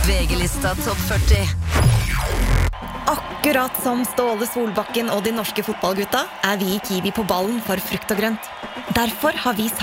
VG-lista Topp 40. Akkurat som Ståle Solbakken og de norske fotballgutta vi i Kiwi på ballen for frukt og grønt. Derfor har vi